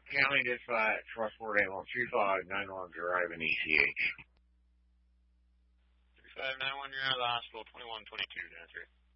County Dispatch, Westport Ambulance 3591, arriving ECH. 3591, you're out of the hospital, 2122, down 3.